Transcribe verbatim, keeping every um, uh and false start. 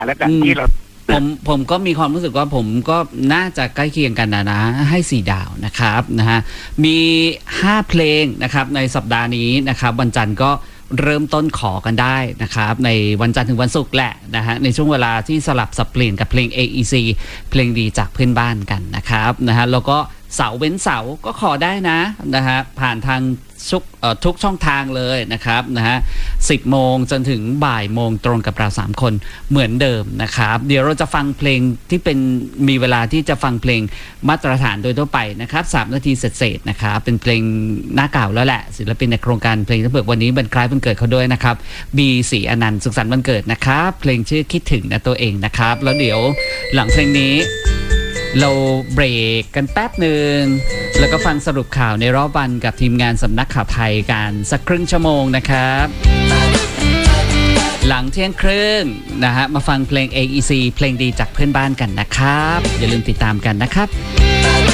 และแบบที่เราผมผมก็มีความรู้สึกว่าผมก็น่าจะใกล้เคียงกันนะนะให้สี่ดาวนะครับนะฮะมีห้าเพลงนะครับในสัปดาห์นี้นะครับวันจันทร์ก็เริ่มต้นขอกันได้นะครับในวันจันทร์ถึงวันศุกร์แหละนะฮะในช่วงเวลาที่สลับสับเปลี่ยนกับเพลง เอ อี ซี เพลงดีจากเพื่อนบ้านกันนะครับนะฮะแล้วก็เสาร์เว้นเสาร์ก็ขอได้นะนะฮะผ่านทางทุกทุกช่องทางเลยนะครับนะฮะสิบโมงจนถึงบ่ายโมงตรงกับเราสามคนเหมือนเดิมนะครับเดี๋ยวเราจะฟังเพลงที่เป็นมีเวลาที่จะฟังเพลงมาตรฐานโดยทั่วไปนะครับสามนาทีเศษๆนะครับเป็นเพลงหน้าเก่าแล้วแหละศิลปินในโครงการเพลงทั้งเบิกวันนี้เป็นคล้ายวันเกิดเขาด้วยนะครับบีศรีอนันต์สุขสันต์วันเกิดนะครับเพลงชื่อคิดถึงนะตัวเองนะครับแล้วเดี๋ยวหลังเพลงนี้เราเบรกกันแป๊บหนึ่งแล้วก็ฟังสรุปข่าวในรอบวันกับทีมงานสำนักข่าวไทยกันสักครึ่งชั่วโมงนะครับหลังเที่ยงครึ่งนะฮะมาฟังเพลง เอ อี ซี เพลงดีจากเพื่อนบ้านกันนะครับอย่าลืมติดตามกันนะครับ